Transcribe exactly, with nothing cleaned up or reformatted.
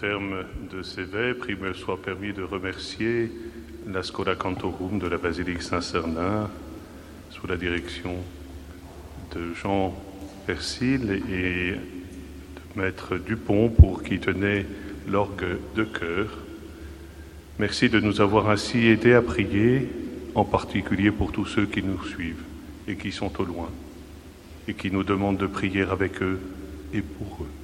terme de ces vêpres, il me soit permis de remercier la Schola Cantorum de la Basilique Saint-Cernin, sous la direction de Jean Persil et de Maître Dupont, pour qui tenait l'orgue de chœur. Merci de nous avoir ainsi aidés à prier, en particulier pour tous ceux qui nous suivent et qui sont au loin, et qui nous demandent de prier avec eux et pour eux.